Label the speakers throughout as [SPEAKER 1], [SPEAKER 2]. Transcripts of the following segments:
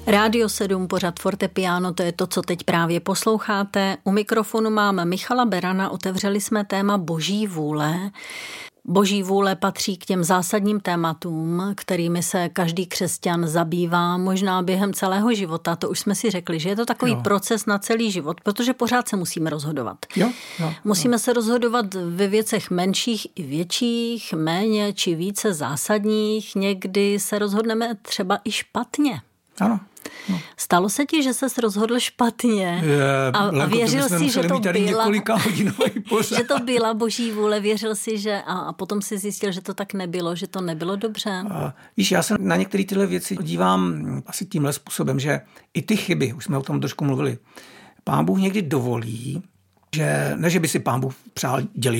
[SPEAKER 1] Rádio 7, pořad Fortepiano, to je to, co teď právě posloucháte. U mikrofonu máme Michala Berana, otevřeli jsme téma Boží vůle. Boží vůle patří k těm zásadním tématům, kterými se každý křesťan zabývá možná během celého života. To už jsme si řekli, že je to takový proces na celý život, protože pořád se musíme rozhodovat. Musíme se rozhodovat ve věcech menších i větších, méně či více zásadních. Někdy se rozhodneme třeba i špatně.
[SPEAKER 2] Ano.
[SPEAKER 1] No. Stalo se ti, že ses rozhodl špatně a věřil si, že to byla že to byla Boží vůle, věřil si, že a potom si zjistil, že to tak nebylo, že to nebylo dobře?
[SPEAKER 2] Víš, já se na některé tyhle věci dívám asi tímhle způsobem, že i ty chyby, už jsme o tom trošku mluvili, Pán Bůh někdy dovolí, že ne, že by si Pán Bůh přál dělej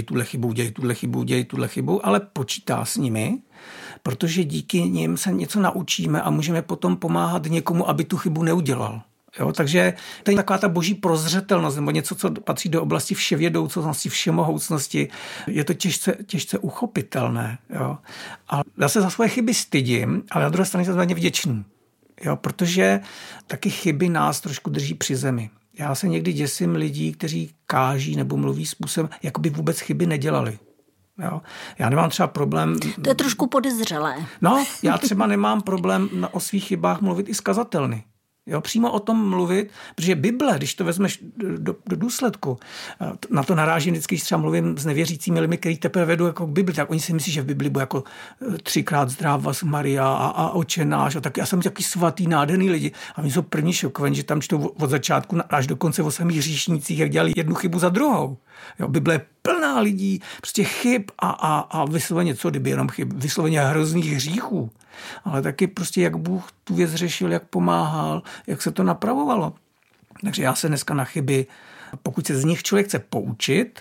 [SPEAKER 2] tuhle chybu, ale počítá s nimi, protože díky nim se něco naučíme a můžeme potom pomáhat někomu, aby tu chybu neudělal. Jo? Takže to je taková ta boží prozřetelnost, nebo něco, co patří do oblasti vševědoucnosti, všemohoucnosti. Je to těžce uchopitelné. Jo? A já se za svoje chyby stydím, ale na druhé straně jsem za ně vděčný. Jo? Protože taky chyby nás trošku drží při zemi. Já se někdy děsím lidí, kteří káží nebo mluví způsobem, jako by vůbec chyby nedělali. Jo. Já nemám třeba problém...
[SPEAKER 1] To je trošku podezřelé.
[SPEAKER 2] No, já třeba nemám problém o svých chybách mluvit i s kazatelny. Jo, přímo o tom mluvit, protože Bible, když to vezmeš do důsledku, na to narážím vždycky, když třeba mluvím s nevěřícími lidmi, kteří teprve vedou jako k Bibli, tak oni si myslí, že v Bibli bude jako 3krát zdráv vás Maria a Otče náš, a tak já jsem takový svatý, nádherný lidi. A oni jsou první šokovaní, že tam čtou od začátku až do konce o samých hříšnících, jak dělali jednu chybu za druhou. Jo, Bible je plná lidí, prostě chyb a vysloveně co, kdyby jenom chyb, vysloveně hrozných hříchů. Ale taky prostě jak Bůh tu věc řešil, jak pomáhal, jak se to napravovalo. Takže já se dneska na chyby, pokud se z nich člověk chce poučit,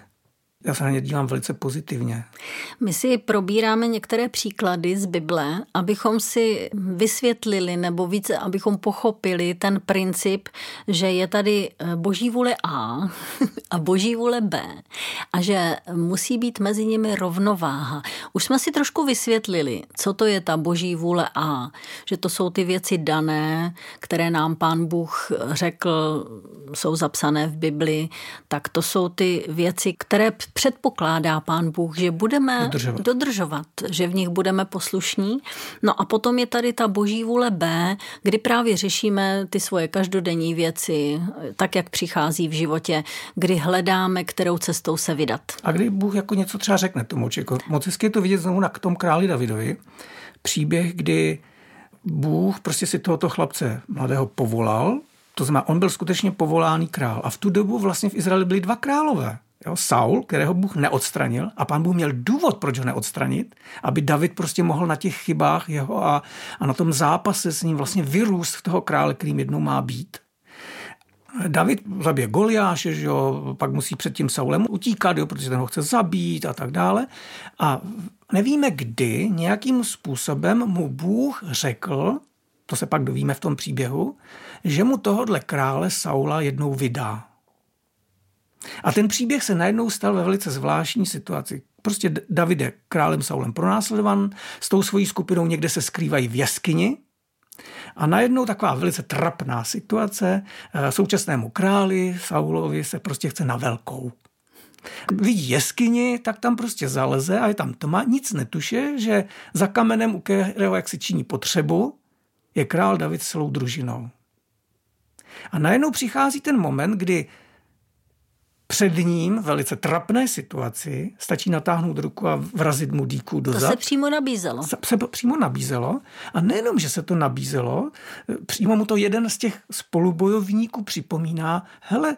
[SPEAKER 2] já se na ně dívám velice pozitivně.
[SPEAKER 1] My si probíráme některé příklady z Bible, abychom si vysvětlili nebo více, abychom pochopili ten princip, že je tady Boží vůle A a Boží vůle B a že musí být mezi nimi rovnováha. Už jsme si trošku vysvětlili, co to je ta Boží vůle A, že to jsou ty věci dané, které nám Pán Bůh řekl, jsou zapsané v Bibli, tak to jsou ty věci, které předpokládá Pán Bůh, že budeme dodržovat, že v nich budeme poslušní. No a potom je tady ta Boží vůle B, kdy právě řešíme ty svoje každodenní věci, tak, jak přichází v životě, kdy hledáme, kterou cestou se vydat.
[SPEAKER 2] A kdy Bůh jako něco třeba řekne tomu člověku. Moc hezky je to vidět znovu na tom králi Davidovi. Příběh, kdy Bůh prostě si tohoto chlapce mladého povolal, to znamená, on byl skutečně povoláný král. A v tu dobu vlastně v Izraeli byli dva králové. Jo, Saul, kterého Bůh neodstranil a Pán Bůh měl důvod, proč ho neodstranit, aby David prostě mohl na těch chybách jeho a na tom zápase s ním vlastně vyrůst v toho krále, kterým jednou má být. David zabije Goliáše, že jo, pak musí před tím Saulem utíkat, jo, protože ten ho chce zabít a tak dále. A nevíme kdy, nějakým způsobem mu Bůh řekl, to se pak dovíme v tom příběhu, že mu tohodle krále Saula jednou vydá. A ten příběh se najednou stal ve velice zvláštní situaci. Prostě David je králem Saulem pronásledovan, s tou svojí skupinou někde se skrývají v jeskyni a najednou taková velice trapná situace, současnému králi Saulovi se prostě chce na velkou. Vidí jeskyni, tak tam prostě zaleze a je tam tma, nic netuše, že za kamenem, u kterého jak si činí potřebu, je král David s celou družinou. A najednou přichází ten moment, kdy před ním velice trapné situaci stačí natáhnout ruku a vrazit mu dýku do zad.
[SPEAKER 1] To se přímo nabízelo.
[SPEAKER 2] Se přímo nabízelo. A nejenom, že se to nabízelo, přímo mu to jeden z těch spolubojovníků připomíná, hele,